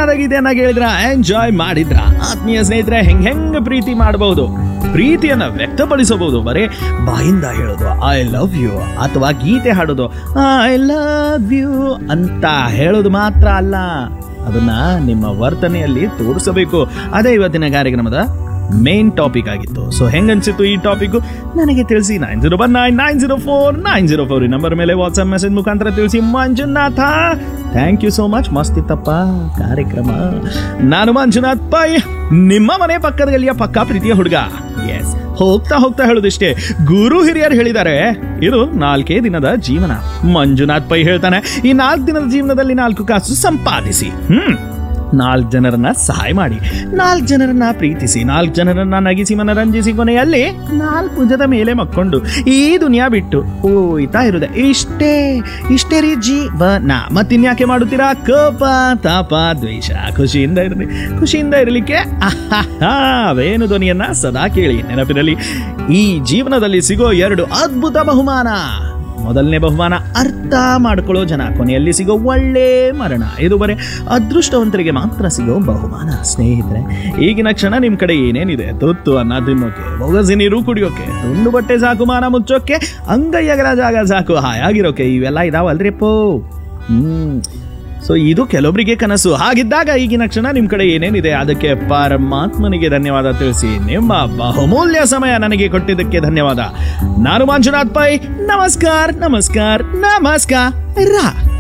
ಇಷ್ಟವಾದ ಗೀತೆಯನ್ನ ಕೇಳಿದ್ರ, ಎಂಜಾಯ್ ಮಾಡಿದ್ರ, ಆತ್ಮೀಯ ಸ್ನೇಹಿತರೆ, ಹೆಂಗ್ ಪ್ರೀತಿ ಮಾಡಬಹುದು, ಪ್ರೀತಿಯನ್ನ ವ್ಯಕ್ತಪಡಿಸಬಹುದು ಬರೀ ಬಾಯಿಂದ ಹೇಳೋದು ಐ ಲವ್ ಯು ಅಥವಾ ಗೀತೆ ಹಾಡೋದು ಐ ಲವ್ ಯು ಅಂತ ಹೇಳೋದು ಮಾತ್ರ ಅಲ್ಲ, ಅದನ್ನ ನಿಮ್ಮ ವರ್ತನೆಯಲ್ಲಿ ತೋರಿಸಬೇಕು. ಅದೇ ಇವತ್ತಿನ ಕಾರ್ಯಕ್ರಮದ ಮೇನ್ ಟಾಪಿಕ್ ಆಗಿತ್ತು. ಸೊ ಹೆಂಗನ್ಸಿತ್ತು ಈ ಟಾಪಿಕ್ ನನಗೆ ತಿಳಿಸಿ. 9019049004 ಈ ನಂಬರ್ ಮೇಲೆ ವಾಟ್ಸ್ಆಪ್ ಮೆಸೇಜ್ ಮುಖಾಂತರ ತಿಳಿಸಿ. Manjunatha, thank you so much, ಮಸ್ತಿತ್ತಪ್ಪ ಕಾರ್ಯಕ್ರಮ. ನಾನು ಮಂಜುನಾಥ್ ಪೈ, ನಿಮ್ಮ ಮನೆ ಪಕ್ಕದ ಗಲ್ಲಿಯ ಪಕ್ಕ ಪ್ರೀತಿಯ ಹುಡುಗ. ಎಸ್, ಹೋಗ್ತಾ ಹೋಗ್ತಾ ಹೇಳುದಿಷ್ಟೇ, ಗುರು ಹಿರಿಯರು ಹೇಳಿದ್ದಾರೆ ಇದು 4 ದಿನದ ಜೀವನ. ಮಂಜುನಾಥ್ ಪೈ ಹೇಳ್ತಾನೆ, ಈ 4 ದಿನದ ಜೀವನದಲ್ಲಿ 4 ಕಾಸು ಸಂಪಾದಿಸಿ, 4 ಜನರನ್ನ ಸಹಾಯ ಮಾಡಿ, 4 ಜನರನ್ನ ಪ್ರೀತಿಸಿ, 4 ಜನರನ್ನ ನಗಿಸಿ ಮನರಂಜಿಸಿ, ಕೊನೆಯಲ್ಲಿ 4 ಭುಜದ ಮೇಲೆ ಮಕ್ಕೊಂಡು ಈ ದುನಿಯಾ ಬಿಟ್ಟು ಹೋಯ್ತಾ ಇರುದೆ. ಇಷ್ಟೇ ರೀ ಜೀವನ. ಮತ್ತಿನ್ಯಾಕೆ ಮಾಡುತ್ತೀರಾ ಕೋಪ ತಾಪ ದ್ವೇಷ? ಖುಷಿಯಿಂದ ಇರಲಿಕ್ಕೆ ಅವೇನು ಧ್ವನಿಯನ್ನ ಸದಾ ಕೇಳಿ. ನೆನಪಿರಲಿ, ಈ ಜೀವನದಲ್ಲಿ ಸಿಗೋ 2 ಅದ್ಭುತ ಬಹುಮಾನ. ಮೊದಲನೇ ಬಹುಮಾನ ಅರ್ಥ ಮಾಡ್ಕೊಳ್ಳೋ ಜನ, ಕೊನೆಯಲ್ಲಿ ಸಿಗೋ ಒಳ್ಳೆ ಮರಣ. ಇದು ಬರೀ ಅದೃಷ್ಟವಂತರಿಗೆ ಮಾತ್ರ ಸಿಗೋ ಬಹುಮಾನ. ಸ್ನೇಹಿತರೆ, ಈಗಿನ ಕ್ಷಣ ನಿಮ್ ಕಡೆ ಏನೇನಿದೆ? ತುತ್ತು ಅನ್ನ ತಿನ್ನೋಕೆ, ಬೊಗಸಿ ನೀರು ಕುಡಿಯೋಕೆ, ತುಂಡು ಬಟ್ಟೆ ಸಾಕು, ಮಾನ ಮುಚ್ಚೋಕೆ, ಅಂಗೈಯಗಲ ಜಾಗ ಸಾಕು, ಹಾಯಾಗಿರೋಕೆ, ಇವೆಲ್ಲ ಇದಾವಲ್ರಿಪ್ಪೋ. ಸೊ ಇದು ಕೆಲವೊಬ್ಬರಿಗೆ ಕನಸು. ಹಾಗಿದ್ದಾಗ ಈಗಿನ ಕ್ಷಣ ನಿಮ್ ಕಡೆ ಏನೇನಿದೆ? ಅದಕ್ಕೆ ಪರಮಾತ್ಮನಿಗೆ ಧನ್ಯವಾದ ತಿಳಿಸಿ. ನಿಮ್ಮ ಬಹುಮೂಲ್ಯ ಸಮಯ ನನಗೆ ಕೊಟ್ಟಿದ್ದಕ್ಕೆ ಧನ್ಯವಾದ. ನಾನು ಮಂಜುನಾಥ್ ಪೈ. ನಮಸ್ಕಾರ.